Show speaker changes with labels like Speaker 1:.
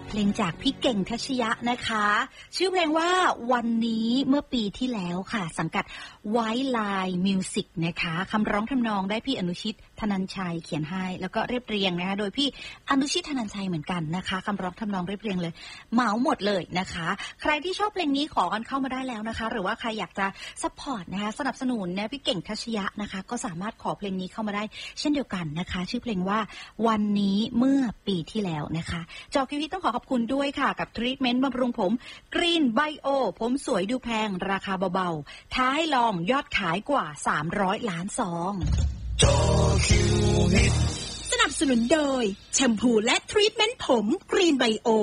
Speaker 1: เพลงจากพี่เก่งทัชยะนะคะชื่อเพลงว่าวันนี้เมื่อปีที่แล้วค่ะสังกัด White Line Music นะคะคำร้องทำนองได้พี่อนุชิตธนัญชัยเขียนให้แล้วก็เรียบเรียงนะคะโดยพี่อนุชิตธนัญชัยเหมือนกันนะคะคำร้องทำนองเรียบเรียงเลยเหมาหมดเลยนะคะใครที่ชอบเพลงนี้ขอกันเข้ามาได้แล้วนะคะหรือว่าใครอยากจะซัพพอร์ตนะคะสนับสนุนนะพี่เก่งทัชยะนะคะก็สามารถขอเพลงนี้เข้ามาได้เช่นเดียวกันนะคะชื่อเพลงว่าวันนี้เมื่อปีที่แล้วนะคะจอคิวต้องขอบคุณด้วยค่ะกับทรีทเมนต์บำรุงผมกรีนไบโอผมสวยดูแพงราคาเบาๆท้าให้ลองยอดขายกว่า300ล้านซอง
Speaker 2: สนับสนุนโดยแชมพูและทรีทเมนต์ผมกรีนไบโอ